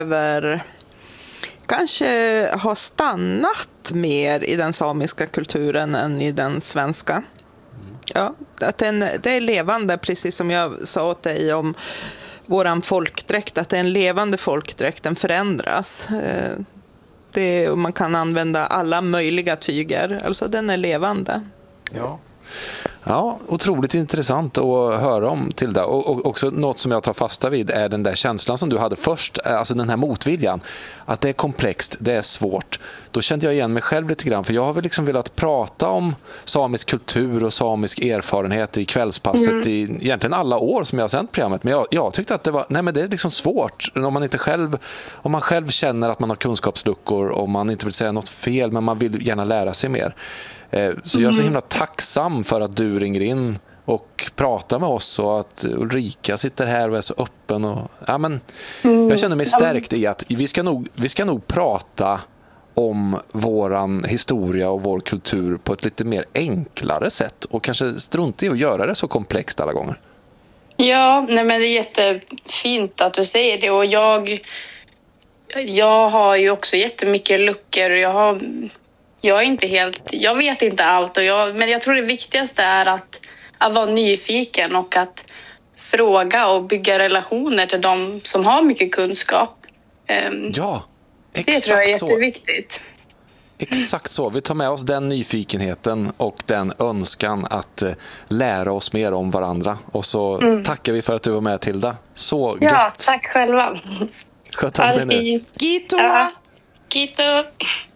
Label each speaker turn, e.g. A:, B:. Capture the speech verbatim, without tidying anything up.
A: behöver kanske ha stannat mer i den samiska kulturen än i den svenska. Ja, att den, det är levande, precis som jag sa åt dig om våran folkdräkt, att det är en levande folkdräkt, den förändras. Det, och man kan använda alla möjliga tyger, alltså den är levande.
B: Ja. Ja, otroligt intressant att höra om, Tilda. Och, och också något som jag tar fasta vid är den där känslan som du hade först, alltså den här motviljan. Att det är komplext, det är svårt. Då kände jag igen mig själv lite grann, för jag har väl liksom velat prata om samisk kultur och samisk erfarenhet i kvällspasset mm. i egentligen alla år som jag har sänt programmet. Men jag, jag tyckte att det var, nej men det är liksom svårt. Om man inte själv, om man själv känner att man har kunskapsluckor och man inte vill säga något fel, men man vill gärna lära sig mer. Så jag är så himla tacksam för att du ringer in och pratar med oss, och att Ulrika sitter här och är så öppen. Och, ja, men, jag känner mig stärkt i att vi ska nog, vi ska nog prata om våran historia och vår kultur på ett lite mer enklare sätt, och kanske strunta i att göra det så komplext alla gånger.
C: Ja, nej men det är jättefint att du säger det, och jag, jag har ju också jättemycket luckor, och jag har... Jag är inte helt, jag vet inte allt, och jag, men jag tror det viktigaste är att, att vara nyfiken och att fråga och bygga relationer till de som har mycket kunskap.
B: Ja, exakt
C: det tror jag är
B: så.
C: Jätteviktigt.
B: Exakt så. Vi tar med oss den nyfikenheten och den önskan att lära oss mer om varandra. Och så mm. tackar vi för att du var med, Tilda. Så
C: ja,
B: gött.
C: tack själva.
B: Sköt om dig nu.
A: Gito!
C: Ja. Gito!